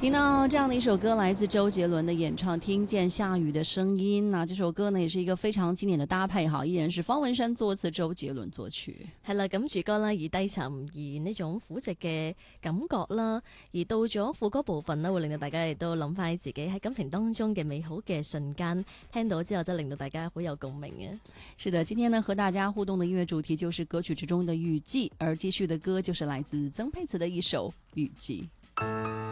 听到这样的一首歌，来自周杰伦的演唱《听见下雨的聲音》。那這首歌呢，也是一個非常經典的搭配哈，依然是方文山作詞，周杰倫作曲。 係啦，咁主歌啦，以低沉而呢種撫藉嘅感覺啦，而到咗副歌部分呢，會令到大家亦都諗翻自己喺感情當中嘅美好嘅瞬間，聽到之後真係令到大家好有共鳴嘅。 是的，今天呢和大家互動的音樂主題就是歌曲之中的雨季，而繼續的歌就是來自曾沛慈的一首《雨季》。